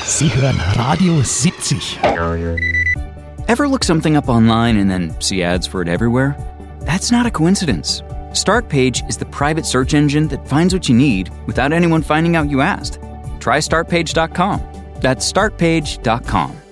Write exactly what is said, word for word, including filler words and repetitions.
Sie hören Radio siebzig. Ever look something up online and then see ads for it everywhere? That's not a coincidence. Startpage is the private search engine that finds what you need without anyone finding out you asked. Try start page dot com. That's start page dot com.